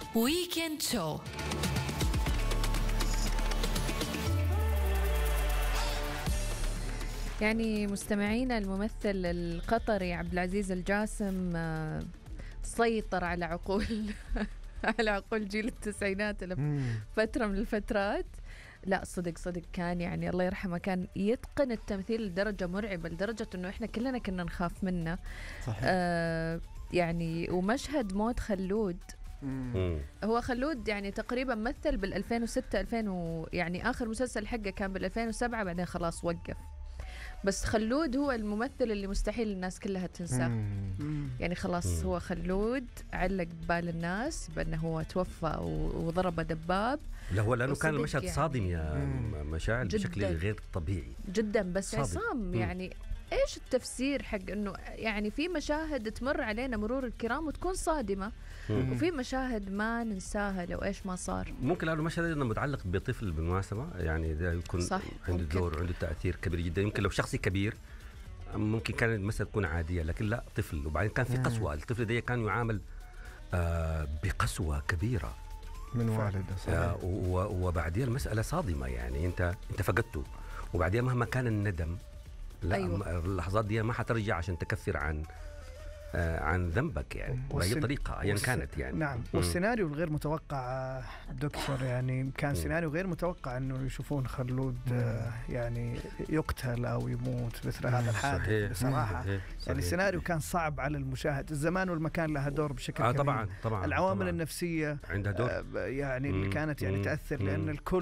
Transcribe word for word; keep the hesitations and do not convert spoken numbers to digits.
ويكند شو. يعني مستمعينا، الممثل القطري عبد العزيز الجاسم سيطر على عقول على عقول جيل التسعينات لفترة من الفترات. لا صدق صدق كان يعني الله يرحمه كان يتقن التمثيل لدرجة مرعبة، لدرجة انه احنا كلنا كنا نخاف منه. صحيح. آه يعني ومشهد موت خلود، مم. هو خلود يعني تقريبا مثل بالألفين وستة ألفين و... يعني آخر مسلسل حقه كان بالألفين وسبعة، بعدين خلاص وقف. بس خلود هو الممثل اللي مستحيل الناس كلها تنساه. يعني خلاص مم. هو خلود علق ببال الناس بأنه هو توفى وضرب دباب. لا هو لأنه كان المشهد يعني صادم يا مشاعر بشكل غير طبيعي جدا. بس عصام يعني إيش التفسير حق إنه يعني في مشاهد تمر علينا مرور الكرام وتكون صادمة، مم. وفي مشاهد ما ننساها لو إيش ما صار. ممكن لأنه مشهد إنه متعلق بطفل بالمناسبة، يعني ده يكون عنده دور وعنده تأثير كبير جدا. يمكن لو شخص كبير ممكن كان المسألة تكون عادية، لكن لا طفل، وبعدين كان في قسوة. الطفل ده كان يعامل آه بقسوة كبيرة من والده. آه وبعدين المسألة صادمة، يعني أنت أنت فقدته، وبعدين مهما كان الندم لا أيوة. اللحظات دي ما حترجع عشان تكفر عن آه عن ذنبك يعني بأي طريقة أيا كانت يعني. نعم. والسيناريو الغير متوقع دكتور، يعني كان سيناريو غير متوقع أنه يشوفون خلود آه يعني يقتل أو يموت مثل هذا الحادث. بصراحة صحيح. يعني السيناريو كان صعب على المشاهد. الزمان والمكان لها دور بشكل آه كبير. طبعا طبعا. العوامل طبعاً. النفسية عندها دور آه يعني اللي كانت يعني تأثر، لأن الكل